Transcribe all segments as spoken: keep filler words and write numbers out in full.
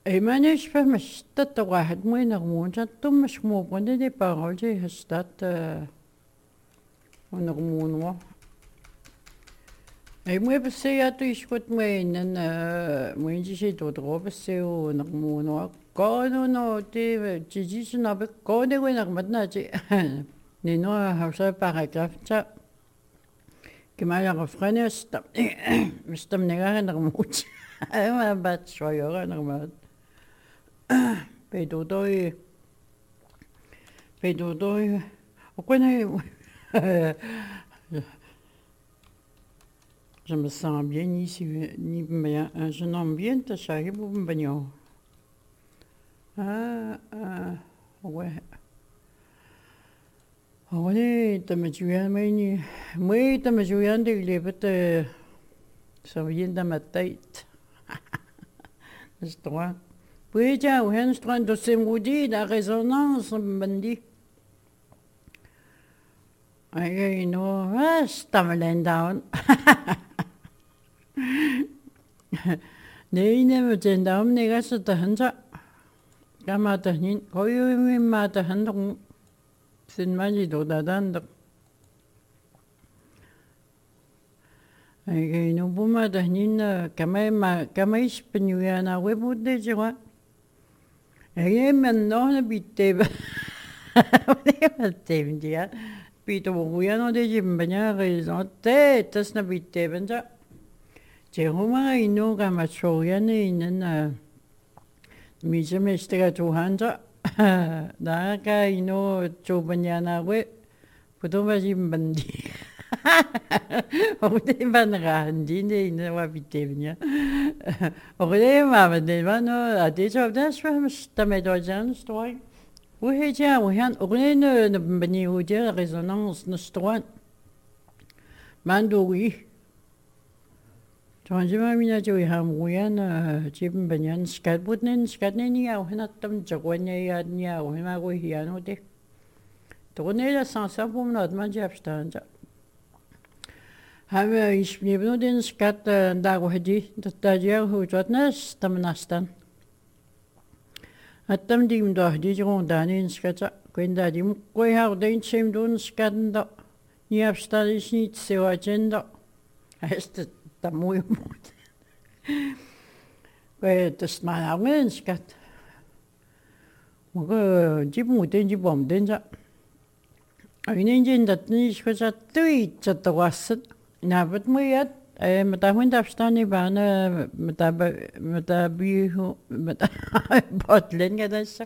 Et manage pas mais stad واحد موين نغمون جاتو مش مو بندي دي parole جي هستات ونغمون و اي مو بس يا تو يشكت موين ان موين جي شي تو درو بس ونغمون و كانو نو تي جي جي سنابك كوني وين نغمتنا جي نينو هاوسا باراجراف تا كما يغفرني استم استم نغا نغموت ما بات شويه نغمت Pedodoy, pedodoy. Pourquoi je me sens bien ici, ni bien, je n'aime bien ta chérie pour me baigner. Ah, ah, ouais. Ouais, tu me souviens, mais moi, tu me souviens de l'époque, ça vient de ma tête. C'est toi. Oui, tiens, oui, je suis en train de se moudir, la résonance, me dit. I know, ah, stumbling down. 내 이름은 젠다음 내가 썼다 한자. 까마다 닌, 고유민마다 한동, 쓴마지도 다단다. I know, 부마다 닌, 까마이마, 까마이시프니우야나, 왜 못되지와? Egemen nog een beetje. Wat even ja. Pieter Woeyan had je bijna gezegd. Dat is een beetje even zo. 제가 이노가 맞춰야는 있는 미즈메스트가 좋아한다. 나가 이노 좁은야나고 부도마지 만디. 어디만가 한디네 있는 와 비때냐. 어디 마음에 마노 아디죠. 다시 스타메도 전 스토리. وهجا وهان أغنينا نبني وجا ريزونانس نستوان ما ندوي تونجما مينا جوي هم ويانا جيب بنيان سكات بودنين سكاتني أو هنا تم جوانيا يادنيا أو هنا وهي يانو دي تغنيلا سانسا بومنا ما جابشتان جا هم يشبني بنو دين سكات داغو هدي تتاجيا هو جواتناس تمناستان Atam dim do di jong danin skata kwenda dim koi ha den chem don skanda ni abstad is niet so agenda ist da muy mut koi das mal angen skat mo go jib mo den jib bom den ja aynen jin dat ni skata tui chatta wasat na bat mo yat met daar moet afstaan bij met daar met daar bij met botlen ja dat is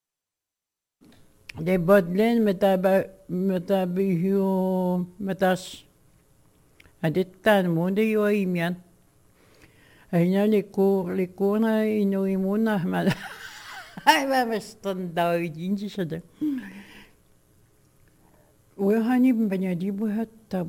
de botlen met daar bij met daar bij met das dit dan moet je wel iemand en ja likur likur na ino imuna maar hij was stand daar in je zat we gaan niet bij die boet